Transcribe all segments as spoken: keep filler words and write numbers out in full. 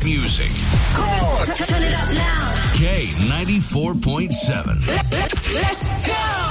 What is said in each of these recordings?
music. Cool. Turn it up loud. K ninety-four point seven. Let's go.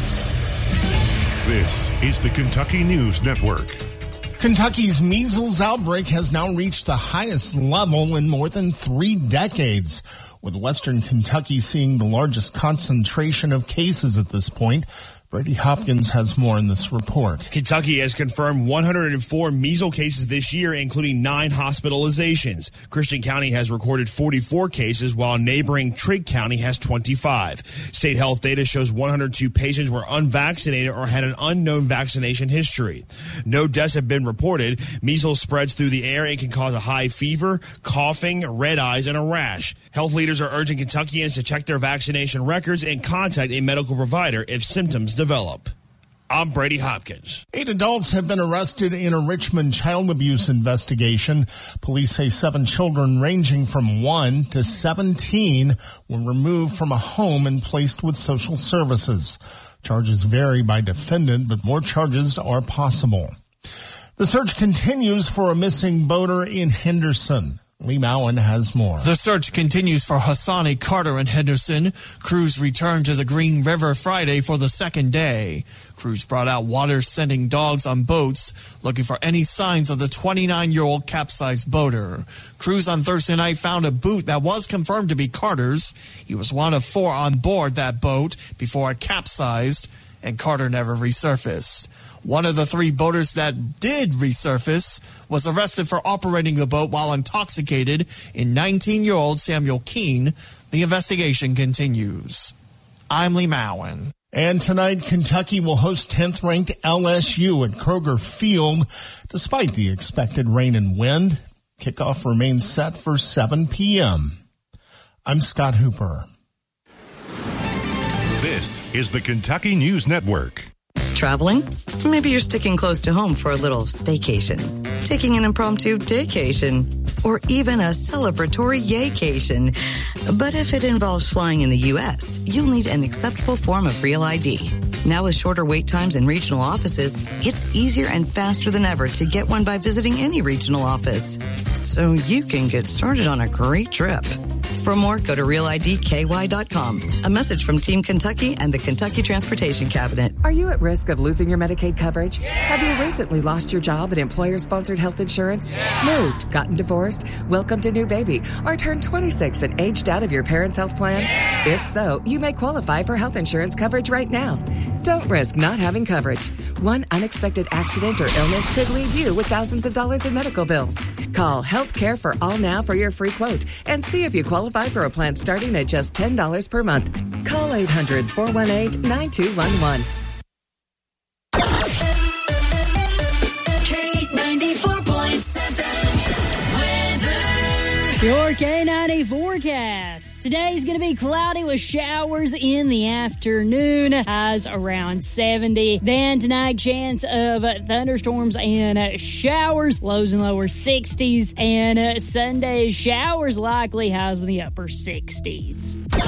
This is the Kentucky News Network. Kentucky's measles outbreak has now reached the highest level in more than three decades, with Western Kentucky seeing the largest concentration of cases at this point. Brady Hopkins has more in this report. Kentucky has confirmed one hundred four measles cases this year, including nine hospitalizations. Christian County has recorded forty-four cases, while neighboring Trigg County has twenty-five. State health data shows one hundred two patients were unvaccinated or had an unknown vaccination history. No deaths have been reported. Measles spreads through the air and can cause a high fever, coughing, red eyes, and a rash. Health leaders are urging Kentuckians to check their vaccination records and contact a medical provider if symptoms develop. Develop. I'm Brady Hopkins. Eight adults have been arrested in a Richmond child abuse investigation. Police say seven children ranging from one to seventeen were removed from a home and placed with social services. Charges vary by defendant, but more charges are possible. The search continues for a missing boater in Henderson. Lee Mowen has more. The search continues for Hassani Carter in Henderson. Crews returned to the Green River Friday for the second day. Crews brought out water-sending dogs on boats, looking for any signs of the twenty-nine-year-old capsized boater. Crews on Thursday night found a boot that was confirmed to be Carter's. He was one of four on board that boat before it capsized, and Carter never resurfaced. One of the three boaters that did resurface was arrested for operating the boat while intoxicated in nineteen-year-old Samuel Keene. The investigation continues. I'm Lee Mowen. And tonight, Kentucky will host tenth-ranked L S U at Kroger Field. Despite the expected rain and wind, kickoff remains set for seven p.m. I'm Scott Hooper. This is the Kentucky News Network. Traveling? Maybe you're sticking close to home for a little staycation, taking an impromptu daycation, or even a celebratory yaycation. But if it involves flying in the U S, you'll need an acceptable form of Real I D. Now with shorter wait times in regional offices, it's easier and faster than ever to get one by visiting any regional office. So you can get started on a great trip. For more, go to real I D K Y dot com. A message from Team Kentucky and the Kentucky Transportation Cabinet. Are you at risk of losing your Medicaid coverage? Yeah. Have you recently lost your job at employer-sponsored health insurance? Yeah. Moved, gotten divorced, welcomed a new baby, or turned twenty-six and aged out of your parents' health plan? Yeah. If so, you may qualify for health insurance coverage right now. Don't risk not having coverage. One unexpected accident or illness could leave you with thousands of dollars in medical bills. Call Healthcare for All Now for your free quote and see if you qualify for a plan starting at just ten dollars per month. Call eight hundred, four one eight, nine two one one. K ninety-four point seven weather. Your K ninety forecast. Today's going to be cloudy with showers in the afternoon. Highs around seventy. Then tonight, chance of thunderstorms and showers. Lows and lower sixties. And Sunday, showers likely. Highs in the upper sixties.